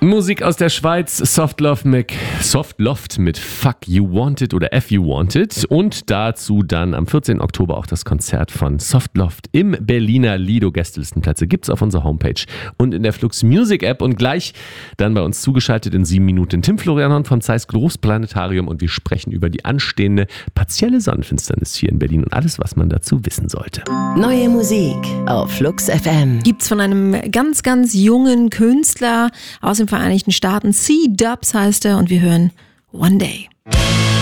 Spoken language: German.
Musik aus der Schweiz, Softloft mit Fuck You Want It oder F You Want It und dazu dann am 14. Oktober auch das Konzert von Softloft im Berliner Lido. Gästelistenplätze gibt's auf unserer Homepage und in der Flux Music App und gleich dann bei uns zugeschaltet in 7 Minuten Tim Florianon vom Zeiss Großplanetarium und wir sprechen über die anstehende partielle Sonnenfinsternis hier in Berlin und alles, was man dazu wissen sollte. Neue Musik auf Flux FM. Gibt's von einem ganz, ganz jungen Künstler aus den Vereinigten Staaten. C-Dubs heißt er und wir hören One Day.